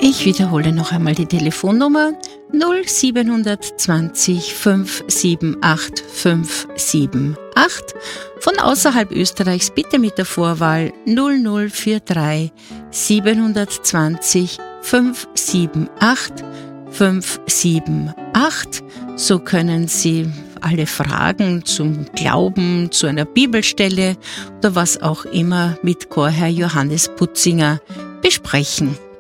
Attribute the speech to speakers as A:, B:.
A: Ich wiederhole noch einmal die Telefonnummer 0720 578 578. Von außerhalb Österreichs bitte mit der Vorwahl 0043 720 578 578. So können Sie alle Fragen zum Glauben, zu einer Bibelstelle oder was auch immer mit Chorherr Johannes Putzinger besprechen.